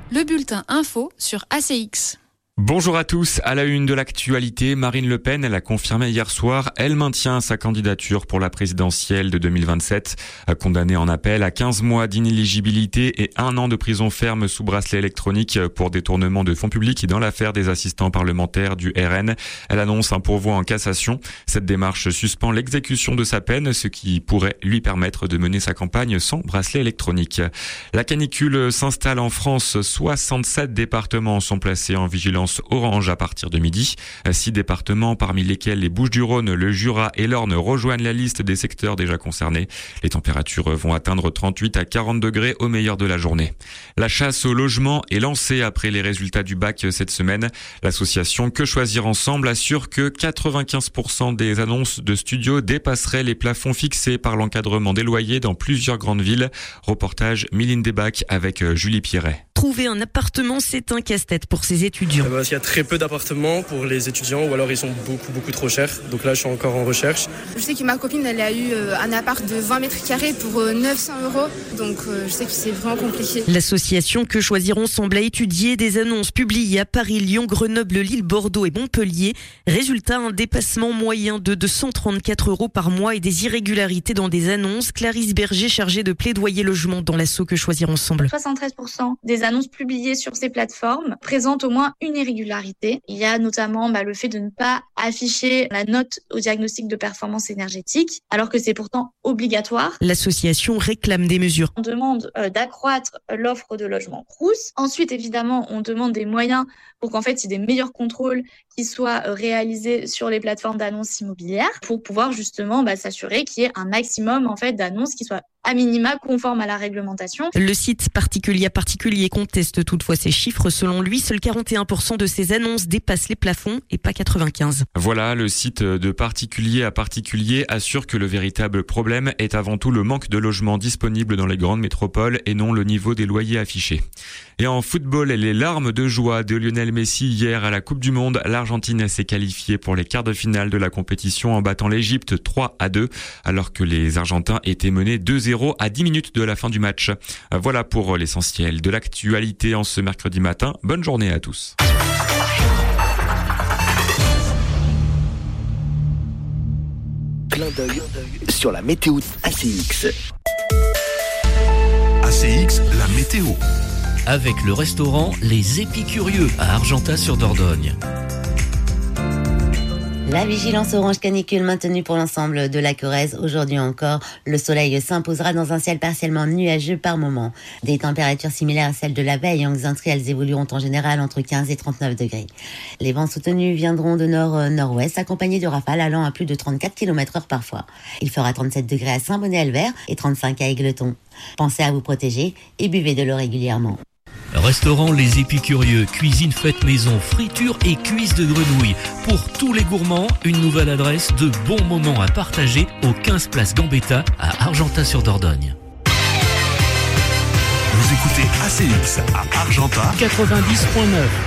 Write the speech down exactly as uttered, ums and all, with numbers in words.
Le bulletin info sur A C X. Bonjour à tous. À la une de l'actualité, Marine Le Pen, elle a confirmé hier soir, elle maintient sa candidature pour la présidentielle de deux mille vingt-sept. Condamnée en appel à quinze mois d'inéligibilité et un an de prison ferme sous bracelet électronique pour détournement de fonds publics dans l'affaire des assistants parlementaires du R N. Elle annonce un pourvoi en cassation. Cette démarche suspend l'exécution de sa peine, ce qui pourrait lui permettre de mener sa campagne sans bracelet électronique. La canicule s'installe en France. soixante-sept départements sont placés en vigilance orange à partir de midi. Six départements, parmi lesquels les Bouches-du-Rhône, le Jura et l'Orne, rejoignent la liste des secteurs déjà concernés. Les températures vont atteindre trente-huit à quarante degrés au meilleur de la journée. La chasse au logement est lancée après les résultats du bac cette semaine. L'association Que Choisir Ensemble assure que quatre-vingt-quinze pour cent des annonces de studios dépasseraient les plafonds fixés par l'encadrement des loyers dans plusieurs grandes villes. Reportage Mylène Debac avec Julie Pierret. Trouver un appartement, c'est un casse-tête pour ces étudiants. Parce qu'il y a très peu d'appartements pour les étudiants ou alors ils sont beaucoup beaucoup trop chers. Donc là je suis encore en recherche. Je sais que ma copine elle a eu un appart de vingt mètres carrés pour neuf cents euros. Donc je sais que c'est vraiment compliqué. L'association Que Choisir Ensemble a étudié des annonces publiées à Paris, Lyon, Grenoble, Lille, Bordeaux et Montpellier. Résultat, un dépassement moyen de deux cent trente-quatre euros par mois et des irrégularités dans des annonces. Clarisse Berger, chargée de plaidoyer logement dans l'asso Que Choisir Ensemble. soixante-treize pour cent des annonces publiées sur ces plateformes présentent au moins une irrégularité. Il y a notamment bah, le fait de ne pas afficher la note au diagnostic de performance énergétique, alors que c'est pourtant obligatoire. L'association réclame des mesures. On demande euh, d'accroître l'offre de logements Crous. Ensuite, évidemment, on demande des moyens pour qu'en fait, il y ait des meilleurs contrôles qui soient euh, réalisés sur les plateformes d'annonces immobilières pour pouvoir justement bah, s'assurer qu'il y ait un maximum en fait d'annonces qui soient à minima conformes à la réglementation. Le site particulier à particulier conteste toutefois ces chiffres. Selon lui, seuls quarante et un pour cent de ces annonces dépassent les plafonds et pas quatre-vingt-quinze. Voilà, le site de particulier à particulier assure que le véritable problème est avant tout le manque de logements disponibles dans les grandes métropoles et non le niveau des loyers affichés. Et en football, les larmes de joie de Lionel Messi hier à la Coupe du Monde. L'Argentine s'est qualifiée pour les quarts de finale de la compétition en battant l'Égypte trois à deux, alors que les Argentins étaient menés deux zéro à dix minutes de la fin du match. Voilà pour l'essentiel de l'actualité en ce mercredi matin. Bonne journée à tous. Clin d'œil sur la météo A C X. A C X, la météo. Avec le restaurant Les Épicurieux à Argentat-sur-Dordogne. La vigilance orange canicule maintenue pour l'ensemble de la Corrèze. Aujourd'hui encore, le soleil s'imposera dans un ciel partiellement nuageux par moment. Des températures similaires à celles de la veille en Xaintrée, elles évolueront en général entre quinze et trente-neuf degrés. Les vents soutenus viendront de nord-nord-ouest, accompagnés de rafales allant à plus de trente-quatre kilomètres heure parfois. Il fera trente-sept degrés à Saint-Bonnet-Albert et trente-cinq à Égletons. Pensez à vous protéger et buvez de l'eau régulièrement. Restaurant Les Épicurieux, cuisine faite maison, friture et cuisses de grenouille. Pour tous les gourmands, une nouvelle adresse de bons moments à partager au quinze place Gambetta à Argentat-sur-Dordogne. Vous écoutez A C X à Argentat quatre-vingt-dix virgule neuf.